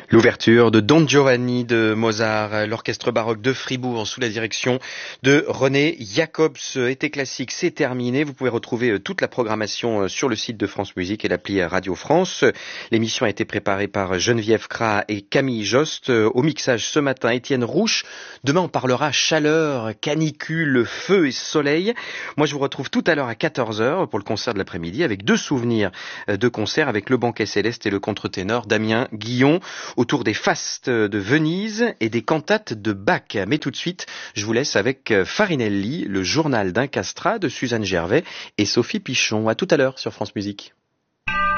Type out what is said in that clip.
L'ouverture de Don Giovanni de Mozart, l'orchestre baroque de Fribourg sous la direction de René Jacobs. Été classique, c'est terminé. Vous pouvez retrouver toute la programmation sur le site de France Musique et l'appli Radio France. L'émission a été préparée par Geneviève Cras et Camille Jost. Au mixage ce matin, Étienne Rouche. Demain, on parlera chaleur, canicule, feu et soleil. Moi, je vous retrouve tout à l'heure à 14h pour le concert de l'après-midi avec 2 souvenirs de concert avec le banquet céleste et le contre-ténor Damien Guillon autour des fastes de Venise et des cantates de Bach. Mais tout de suite, je vous laisse avec Farinelli, le journal d'un castrat de Suzanne Gervais et Sophie Pichon. À tout à l'heure sur France Musique.